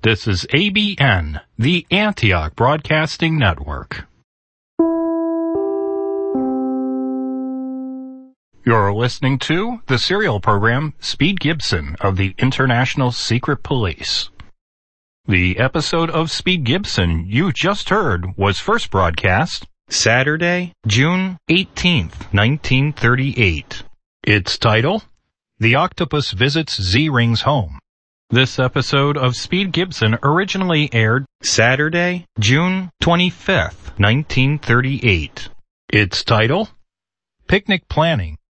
This is ABN, the Antioch Broadcasting Network. You're listening to the serial program Speed Gibson of the International Secret Police. The episode of Speed Gibson you just heard was first broadcast Saturday, June 18th, 1938. Its title, The Octopus Visits Z-Ring's Home. This episode of Speed Gibson originally aired Saturday, June 25th, 1938. Its title, Picnic Planning.